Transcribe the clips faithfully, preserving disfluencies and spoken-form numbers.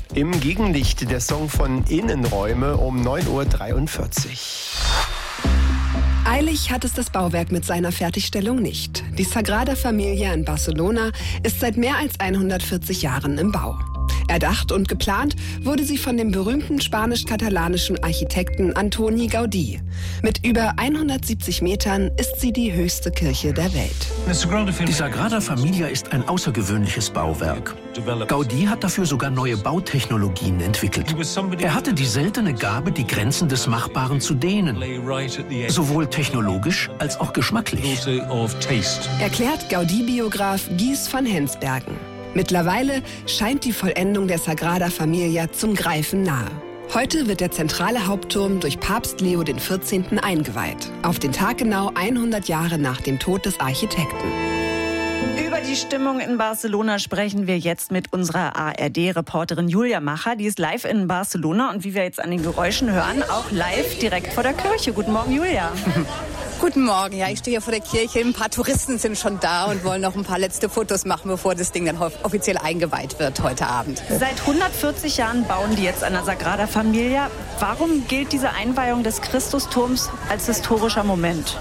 Im Gegenlicht der Song von Innenräume um neun Uhr dreiundvierzig. Eilig hat es das Bauwerk mit seiner Fertigstellung nicht. Die Sagrada Familia in Barcelona ist seit mehr als hundertvierzig Jahren im Bau. Erdacht und geplant wurde sie von dem berühmten spanisch-katalanischen Architekten Antoni Gaudí. Mit über hundertsiebzig Metern ist sie die höchste Kirche der Welt. Die Sagrada Familia ist ein außergewöhnliches Bauwerk. Gaudí hat dafür sogar neue Bautechnologien entwickelt. Er hatte die seltene Gabe, die Grenzen des Machbaren zu dehnen. Sowohl technologisch als auch geschmacklich. Erklärt Gaudí-Biograf Gies van Hensbergen. Mittlerweile scheint die Vollendung der Sagrada Familia zum Greifen nahe. Heute wird der zentrale Hauptturm durch Papst Leo der vierzehnte. eingeweiht. Auf den Tag genau hundert Jahre nach dem Tod des Architekten. Über die Stimmung in Barcelona sprechen wir jetzt mit unserer A R D-Reporterin Julia Macher. Die ist live in Barcelona und wie wir jetzt an den Geräuschen hören, auch live direkt vor der Kirche. Guten Morgen, Julia. Guten Morgen. Ja, ich stehe hier vor der Kirche. Ein paar Touristen sind schon da und wollen noch ein paar letzte Fotos machen, bevor das Ding dann offiziell eingeweiht wird heute Abend. Seit hundertvierzig Jahren bauen die jetzt an der Sagrada Familia. Warum gilt diese Einweihung des Christusturms als historischer Moment?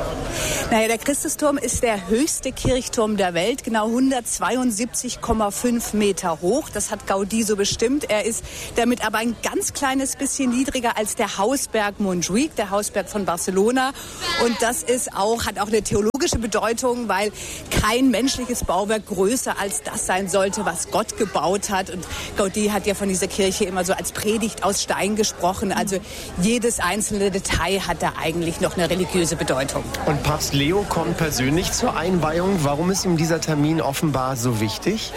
Naja, der Christusturm ist der höchste Kirchturm der Welt, genau hundertzweiundsiebzig Komma fünf Meter hoch. Das hat Gaudí so bestimmt. Er ist damit aber ein ganz kleines bisschen niedriger als der Hausberg Montjuïc, der Hausberg von Barcelona. Und das ist auch, hat auch eine theologische Bedeutung, weil kein menschliches Bauwerk größer als das sein sollte, was Gott gebaut hat. Und Gaudí hat ja von dieser Kirche immer so als Predigt aus Stein gesprochen. Also jedes einzelne Detail hat da eigentlich noch eine religiöse Bedeutung. Und Papst Leo kommt persönlich zur Einweihung. Warum ist ihm dieser Termin offenbar so wichtig?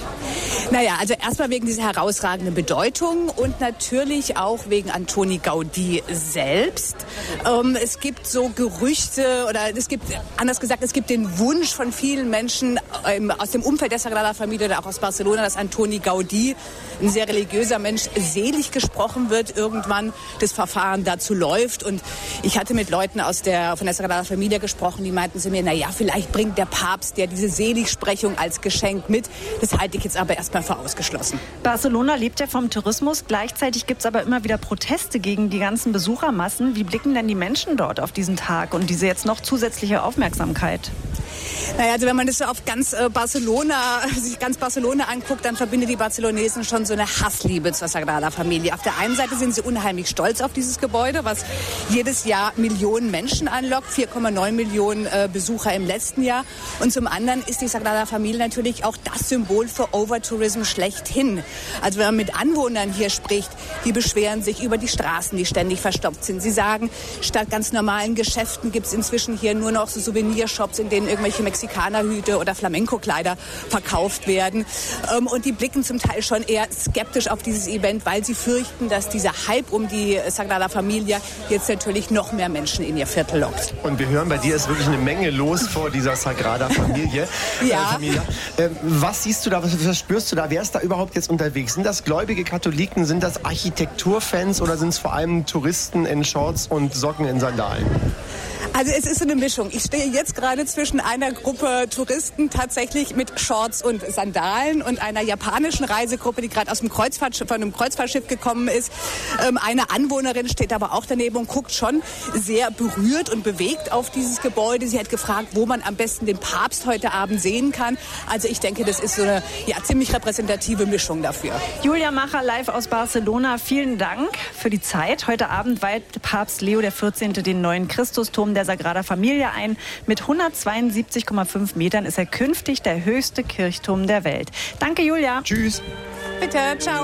Naja, also erstmal wegen dieser herausragenden Bedeutung und natürlich auch wegen Antoni Gaudí selbst. Ähm, es gibt so Gerüchte oder es gibt, anders gesagt, es gibt den Wunsch von vielen Menschen ähm, aus dem Umfeld der Sagrada Familia oder auch aus Barcelona, dass Antoni Gaudí, ein sehr religiöser Mensch, selig gesprochen wird irgendwann, das Verfahren dazu läuft. Und ich hatte mit Leuten aus der, von der Sagrada Familia gesprochen, die meinten zu mir, na ja, vielleicht bringt der Papst ja diese Seligsprechung als Geschenk mit. Das halte ich jetzt aber erstmal für ausgeschlossen. Barcelona lebt ja vom Tourismus. Gleichzeitig gibt es aber immer wieder Proteste gegen die ganzen Besuchermassen. Wie blicken denn die Menschen dort auf diesen Tag und diese jetzt noch zusätzliche Aufmerksamkeit? Naja, also wenn man das so auf ganz äh, Barcelona, sich ganz Barcelona anguckt, dann verbindet die Barcelonesen schon so eine Hassliebe zur Sagrada Familia. Auf der einen Seite sind sie unheimlich stolz auf dieses Gebäude, was jedes Jahr Millionen Menschen anlockt, vier Komma neun Millionen äh, Besucher im letzten Jahr. Und zum anderen ist die Sagrada Familia natürlich auch das Symbol für Overtourism schlechthin. Also wenn man mit Anwohnern hier spricht, die beschweren sich über die Straßen, die ständig verstopft sind. Sie sagen, statt ganz normalen Geschäften gibt es inzwischen hier nur noch so Souvenirshops, in denen irgendwelche Mexikanerhüte oder Flamenco-Kleider verkauft werden. Und die blicken zum Teil schon eher skeptisch auf dieses Event, weil sie fürchten, dass dieser Hype um die Sagrada Familia jetzt natürlich noch mehr Menschen in ihr Viertel lockt. Und wir hören, bei dir ist wirklich eine Menge los vor dieser Sagrada Familie. Ja. Äh, Familie. Äh, was siehst du da, was, was spürst du da? Wer ist da überhaupt jetzt unterwegs? Sind das gläubige Katholiken, sind das Architekturfans oder sind es vor allem Touristen in Shorts und Socken in Sandalen? Also es ist so eine Mischung. Ich stehe jetzt gerade zwischen einer Gruppe Touristen tatsächlich mit Shorts und Sandalen und einer japanischen Reisegruppe, die gerade aus dem Kreuzfahrt, von einem Kreuzfahrtschiff gekommen ist. Ähm, eine Anwohnerin steht aber auch daneben und guckt schon sehr berührt und bewegt auf dieses Gebäude. Sie hat gefragt, wo man am besten den Papst heute Abend sehen kann. Also ich denke, das ist so eine ja, ziemlich repräsentative Mischung dafür. Julia Macher live aus Barcelona. Vielen Dank für die Zeit. Heute Abend weiht Papst Leo der vierzehnte den neuen Christusturm der Sagrada Familia ein. Mit hundertzweiundsiebzig Komma fünf Metern ist er künftig der höchste Kirchturm der Welt. Danke, Julia. Tschüss. Bitte, ciao.